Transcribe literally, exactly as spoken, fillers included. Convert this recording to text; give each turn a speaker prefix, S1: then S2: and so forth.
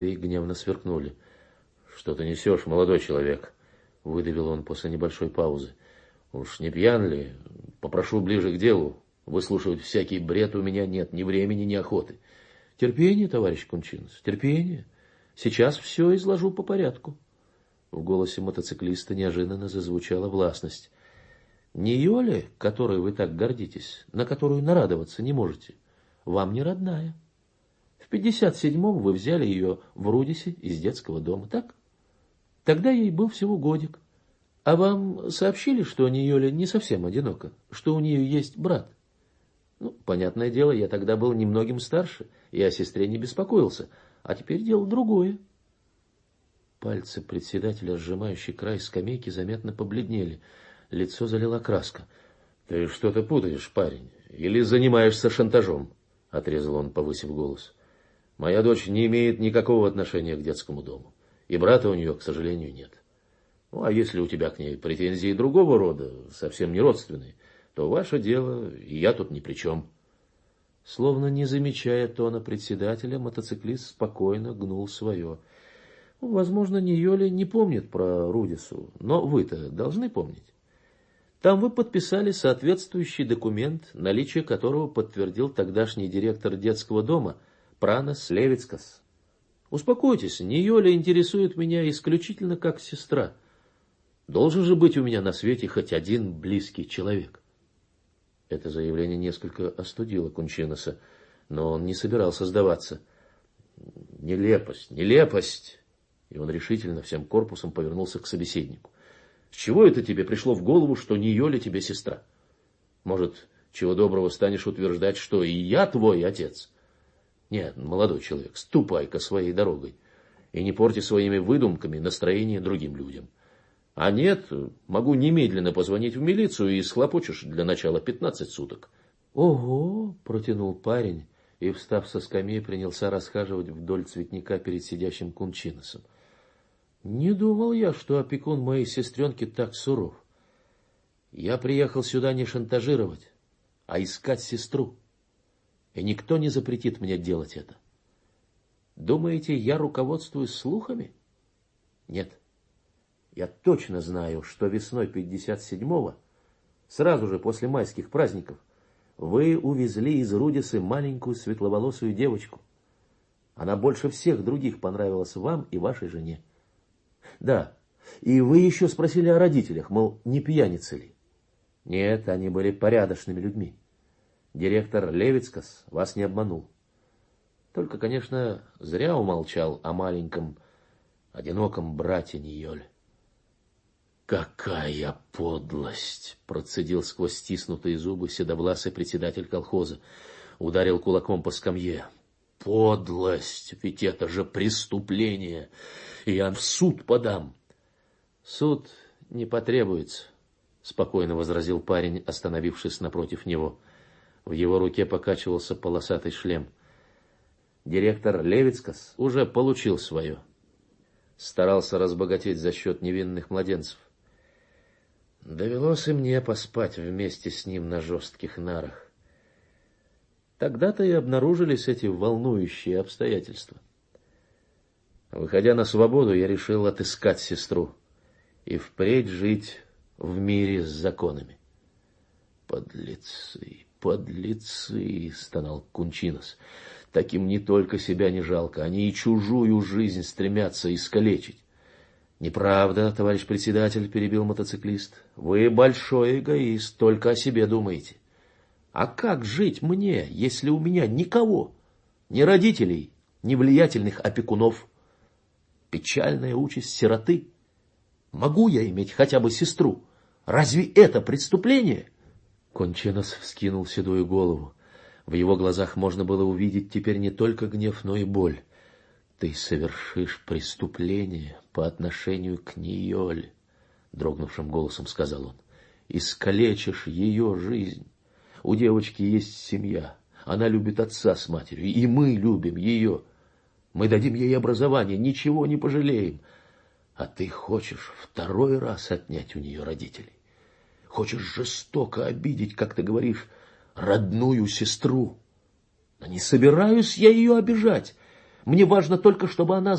S1: и гневно сверкнули. «Что ты несешь, молодой человек?» — выдавил он после небольшой паузы. «Уж не пьян ли? Попрошу ближе к делу. Выслушивать всякий бред у меня нет ни времени, ни охоты». «Терпение, товарищ Кунчинос, терпение. Сейчас все изложу по порядку». В голосе мотоциклиста неожиданно зазвучала властность. «Не Йоля, которой вы так гордитесь, на которую нарадоваться не можете, вам не родная. В пятьдесят седьмом вы взяли ее в Рудисе из детского дома, так? Тогда ей был всего годик. А вам сообщили, что Ниоля не совсем одинока, что у нее есть брат? Ну, понятное дело, я тогда был немногим старше, и о сестре не беспокоился, а теперь дело другое». Пальцы председателя, сжимающие край скамейки, заметно побледнели. Лицо залила краска. «Ты что-то путаешь, парень, или занимаешься шантажом?» — отрезал он, повысив голос. «Моя дочь не имеет никакого отношения к детскому дому, и брата у нее, к сожалению, нет. Ну, а если у тебя к ней претензии другого рода, совсем не родственные, то ваше дело, и я тут ни при чем». Словно не замечая тона председателя, мотоциклист спокойно гнул свое. «Возможно, Ниоля не помнит про Рудису, но вы-то должны помнить. Там вы подписали соответствующий документ, наличие которого подтвердил тогдашний директор детского дома Пранас Левицкас. Успокойтесь, Ниоля интересует меня исключительно как сестра. Должен же быть у меня на свете хоть один близкий человек». Это заявление несколько остудило Кунчиноса, но он не собирался сдаваться. «Нелепость, нелепость!» И он решительно всем корпусом повернулся к собеседнику. «С чего это тебе пришло в голову, что Ниоля тебе сестра? Может, чего доброго станешь утверждать, что и я твой отец? Нет, молодой человек, ступай-ка своей дорогой и не порти своими выдумками настроение другим людям. А нет, могу немедленно позвонить в милицию и схлопочешь для начала пятнадцать суток». «Ого!» — протянул парень и, встав со скамьи, принялся расхаживать вдоль цветника перед сидящим Кунчиносом. «Не думал я, что опекун моей сестренки так суров. Я приехал сюда не шантажировать, а искать сестру. И никто не запретит мне делать это. Думаете, я руководствуюсь слухами? Нет. Я точно знаю, что весной пятьдесят седьмого, сразу же после майских праздников, вы увезли из Рудисы маленькую светловолосую девочку. Она больше всех других понравилась вам и вашей жене. Да, и вы еще спросили о родителях, мол, не пьяницы ли? Нет, они были порядочными людьми. Директор Левицкас вас не обманул. Только, конечно, зря умолчал о маленьком, одиноком брате Ниоле». «Какая подлость!» — процедил сквозь стиснутые зубы седовласый председатель колхоза. Ударил кулаком по скамье. «Подлость! Ведь это же преступление! Я в суд подам!» «Суд не потребуется», — спокойно возразил парень, остановившись напротив него. В его руке покачивался полосатый шлем. Директор Левицкас уже получил свое. Старался разбогатеть за счет невинных младенцев. Довелось и мне поспать вместе с ним на жестких нарах. Тогда-то и обнаружились эти волнующие обстоятельства. Выходя на свободу, я решил отыскать сестру и впредь жить в мире с законами. «Подлецы, подлецы!» — стонал Кунчинос. «Таким не только себя не жалко, они и чужую жизнь стремятся искалечить». «Неправда, товарищ председатель», — перебил мотоциклист. «Вы большой эгоист, только о себе думаете. А как жить мне, если у меня никого? Ни родителей, ни влиятельных опекунов? Печальная участь сироты. Могу я иметь хотя бы сестру? Разве это преступление?» Кунчинос вскинул седую голову. В его глазах можно было увидеть теперь не только гнев, но и боль. «Ты совершишь преступление по отношению к Ниоле», — дрогнувшим голосом сказал он. «Искалечишь ее жизнь. У девочки есть семья. Она любит отца с матерью, и мы любим ее. Мы дадим ей образование, ничего не пожалеем. А ты хочешь второй раз отнять у нее родителей. Хочешь жестоко обидеть, как ты говоришь, родную сестру. Но не собираюсь я ее обижать. Мне важно только, чтобы она